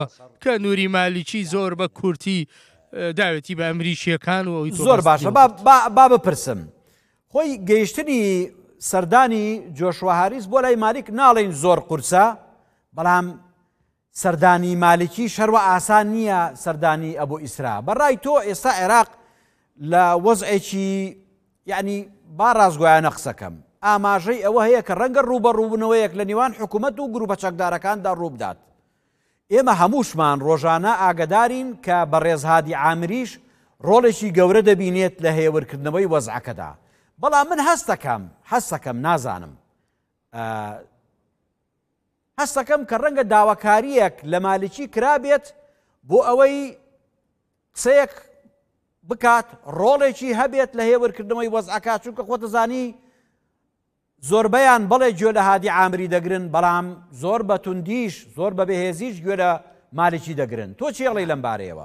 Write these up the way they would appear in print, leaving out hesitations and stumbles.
کە نووری مالیکی زۆر بە کورتی داوێتی بە ئەمریکیەکان و زۆر باشە با بپرسم خۆی گەیشتنی سەردانی جۆشوا هاریس بۆ لای مالیک ناڵێن زۆر قورسە بەڵام سەردانی مالیکی شەروە ئاسان نییە سەردانی ئەبوو ئیسرا بەڕای تۆ ئێستا عێراق لە وەزعێکی یعنی با ڕازگۆیانە قسەکەم ئاماژەی ئەوە هەیە کە ڕەنگە ڕوبەڕووبوونەوەیەک لە نێوان حکوومەت و گروپە چەکدارەکاندا ڕوو بدات ئێمە هەمووشمان ڕۆژانە ئاگدارین کە بەڕێزهادی عامریش ڕۆڵێکی گەورە دەبینێت لە هێورکردنەوەی وەزعەکەدا بەڵام من هەستەکەم نازانم هەستەکەم کە ڕەنگە داواکاریەک لە مالیکی کرابێت بۆ ئەوەی قسەیەک بکات ڕۆڵێکی هەبێت لە هێورکردنەوەی وەزعەکە چونکە خۆتەزانی زۆربەیان بەڵێ گوێ لە هادی عامری دەگرن بەڵام زۆر بە توندیش زۆر بە بەهێزیش گوێ لە مالیکی دەگرن تۆ چێڵی لەم بارەیەوە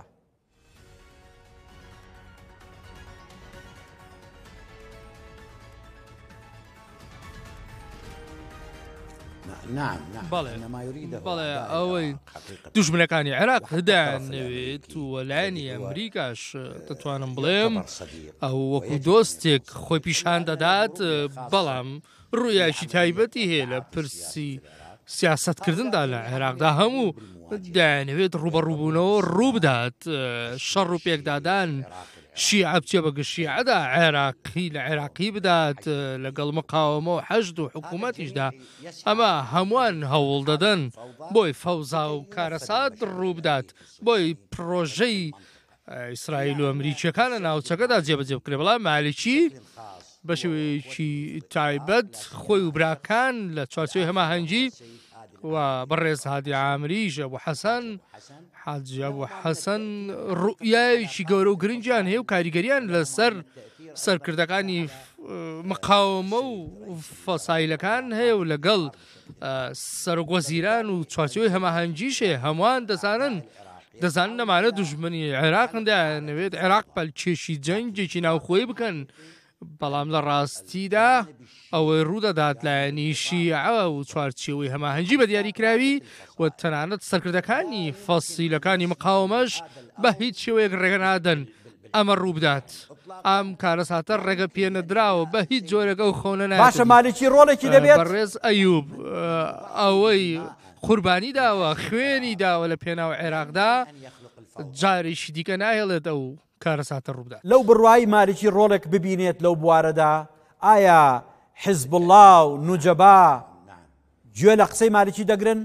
بەڵێ ئەوەی دوژمنەکانی عێراق هەدانەوێت و وەلایەنی ئەمریکاش دەتوانم بڵێم ئەو وەکو دۆستێک خۆی پیشان دەدات بەڵام ڕوویاکی تایبەتی هەیە لە پرسی سیاسەتکردندا لە عێراقدا هەموو دەیانەوێت ڕوبەڕووبوونەوە ڕوو بدات شەڕ و پێکدادان شیعە بچێ بە گشیعەدا عێراقی لە عێراقی بدات لەگەڵ مقاومە و حەشد و حکوومەتیشدا ئەمە هەمووان هەوڵ دەدەن بۆی فەوزا و کارەسات ڕوو بدات بۆی پرۆژەی ئیسرائیل و ئەمریکیەکانە ناوچەکەدا جێبەجێ بکرێ بەڵام مالیکی بە شێوەیەکی تایبەت خۆی و براکان لە چوارچێوەی هەماهەنگی و بەڕێز هادی عامریش ئەبوو حەسەن حاجی ئەبوو حەسەن ڕوئیایەکی گەورە و گرنگیان هەیە و کاریگەریان لەسەر سەرکردەکانی مقاومە و فەسایلەکان هەیە و لەگەڵ سەرۆکوەزیران و چوارچێوەی هەماهەنگیش هەیە هەمووان دەزانن نەمانە دوژمنی عێراقن دەیانەوێت عێراق پەلکێشی جەنگێکی ناوخۆیی بکەن بەڵام لە ڕاستیدا ئەوەی ڕوودەدات لایەنی شیعە و چوارچێوەی هەماهەنگی بە دیاریکراوی و تەنانەت سەرکردەکانی فەسیلەکانی مقاومەش بە هیچ شێوەیەک ڕێگە نادەن ئەمە ڕوو بدات ئەم کارەساتە ڕێگە پێنەدراوە بە هیچ جۆرەگە و خۆنە نایێت باشە مالیکی ڕۆڵێکی دەبێت بەڕێز ئەیوب ئەوەی قوربانی داوە خوێنی داوە لە پێناو عێراقدا جارێکی دیکە ناهێڵێت ئەو کارەساتە ڕووبدات لەو بڕوایی مالیکی ڕۆڵێک ببینێت لەو بوارەدا ئایا حزب الله و نوجەبا گوێ لە قسەی مالیکی دەگرن؟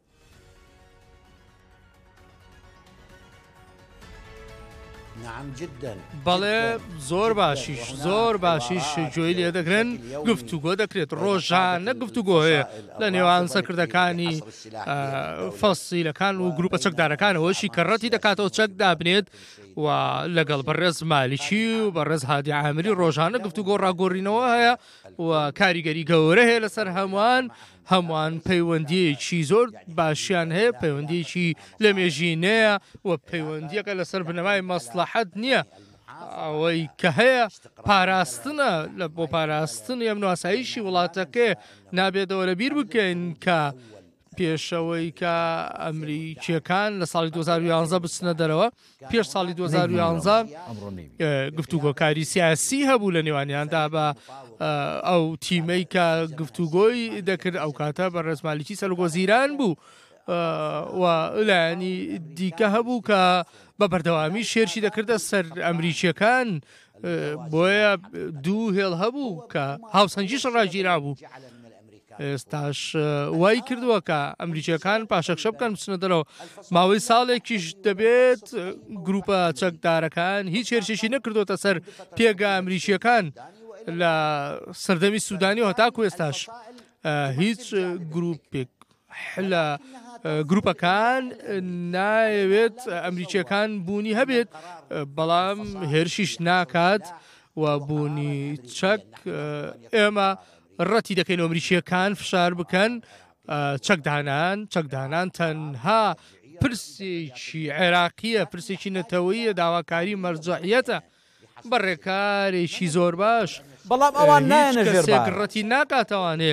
بەڵێ زۆر باشیش گوێی لێ دەگرن گفتوگۆ دەکرێت ڕۆژانە گفتوگۆ هەیە لە نێوان سەرکردەکانی فەسیلەکان و گروپە چەکدارەکانەوەشی کە ڕەتی دەکاتەوە چەک دابنێت و لەگەڵ بەڕێز مالیکی و بەڕێز هادی عامری ڕۆژانە گفتوگۆ ڕاگۆڕینەوە هەیە و کاریگەری گەورە هەیە لەسەر هەمووان پەیوەندیەکی زۆر باشیان هەیە پەیوەندیەکی لە مێژینەیە و پەیوەندیەکە لەسەر بنەمای مەسلحەت نییە ئەوەی کە هەیە پاراستنە بۆ پاراستن ئەم نواساییشی وڵاتەکە نابێتەوە لەبیر بکەین کە پێشەوەی کە ئەمریکیەکان لە ساڵی 2011 بچنە دەرەوە پێش ساڵی 2011 گفتوگۆکاری سیاسی هەبوو لە نێوانیاندا بە ئەو تیمەی کە گفتوگۆی دەکرد ئەو کاتە بە ڕێزمالیکی سەرۆکوەزیران بوو و لایەنی دیکە هەبوو کە بە بەردەوامی شێرشی دەکردە سەر ئەمریکیەکان بۆیە دوو هێڵ هەبوو کە هاوسەنگیش ڕاگیرا بوو ئێستاش وای کردووە کە ئەمریکیەکان پاشەکشە بکەن بچنە دەرەوە ماوەی ساڵێکیش دەبێت گروپە چەکدارەکان هیچ هێرشێکی نەکردوتە سەر پێگا ئەمریکیەکان لە سەردەمی سوودانی و هەتاکو ئێستاش هیچ گروپێک لە گروپەکان نایەوێت ئەمریکیەکان بوونی هەبێت بەڵام هێرشیش ناکات و بوونی چەک ئێمە ڕەتی دەکەین ئەمریکیەکان فشار بکەن چەکدانان تەنها پرسێکی عێراقیە پرسێکی نەتەوەییە داواکاری مەرجەعیەتە بەڕێکارێکی زۆر باش بەڵام ئەوان نایەنە ژێر ڕەتی ناکاتەوانێ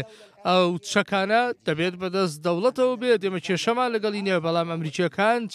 ئەو چەکانە دەبێت بەدەست دەوڵەتەوە بێت ئێمە کێشەمان لەگەڵی نییە بەڵام ئەمریکیەکان